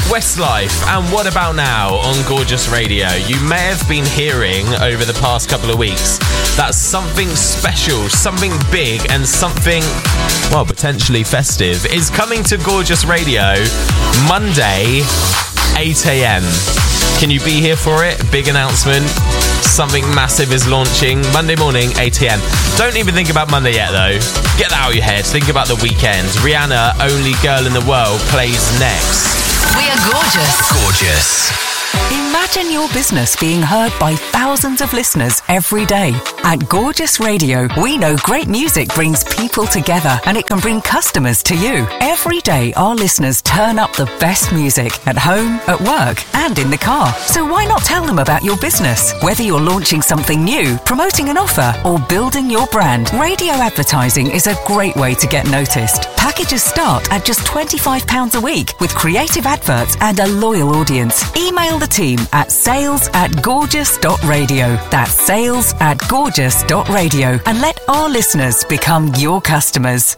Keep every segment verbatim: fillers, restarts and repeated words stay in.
Westlife and What About Now on Gorgeous Radio. You may have been hearing over the past couple of weeks that something special, something big and something, well, potentially festive is coming to Gorgeous Radio Monday, eight a.m. Can you be here for it? Big announcement. Something massive is launching Monday morning, eight a.m. Don't even think about Monday yet, though. Get that out of your head. Think about the weekend. Rihanna, Only Girl in the World, plays next. We are gorgeous. Gorgeous. Imagine your business being heard by thousands of listeners every day. At Gorgeous Radio, we know great music brings people together and it can bring customers to you. Every day, our listeners turn up the best music at home, at work, and in the car. So why not tell them about your business? Whether you're launching something new, promoting an offer, or building your brand, radio advertising is a great way to get noticed. Packages start at just twenty-five pounds a week with creative adverts and a loyal audience. Email the team at sales at gorgeous dot radio. That's sales at gorgeous dot radio and let our listeners become your customers.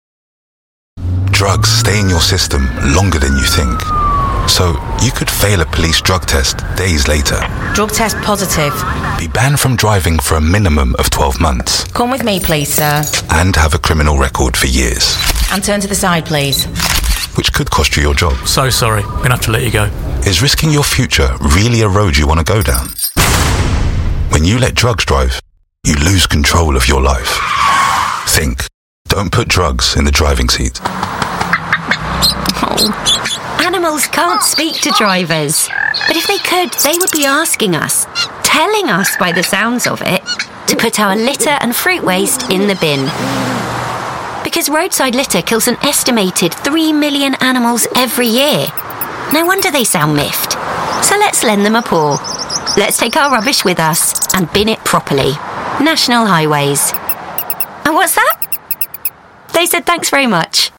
Drugs stay in your system longer than you think. So you could fail a police drug test days later. Drug test positive. Be banned from driving for a minimum of twelve months. Come with me, please, sir. And have a criminal record for years. And turn to the side, please. Which could cost you your job. So sorry, I'm gonna have to let you go. Is risking your future really a road you want to go down? When you let drugs drive, you lose control of your life. Think. Don't put drugs in the driving seat. Oh. Animals can't speak to drivers. But if they could, they would be asking us, telling us by the sounds of it, to put our litter and fruit waste in the bin. Because roadside litter kills an estimated three million animals every year. No wonder they sound miffed. So let's lend them a paw. Let's take our rubbish with us and bin it properly. National Highways. And what's that? They said thanks very much.